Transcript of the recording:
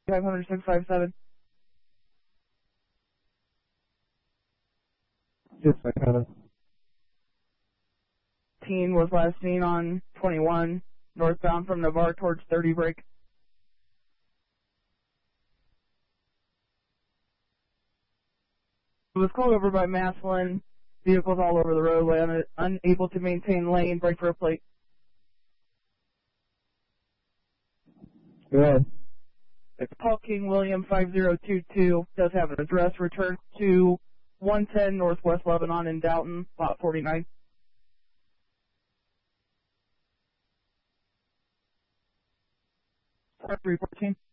500-657. Yes, I got it. Teen was last seen on 21, northbound from Navarre towards 30 break. It was called over by Maslin. Vehicles all over the roadway, unable to maintain lane, brake for a plate. Go ahead. It's Paul King William 5022, does have an address, return to 110 Northwest Lebanon in Dalton, lot 49. Part 314.